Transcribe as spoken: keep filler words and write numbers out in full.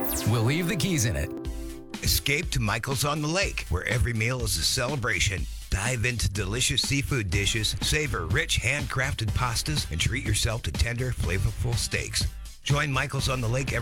We'll leave the keys in it. Escape to Michael's on the Lake, where every meal is a celebration. Dive into delicious seafood dishes, savor rich handcrafted pastas, and treat yourself to tender, flavorful steaks. Join Michael's on the Lake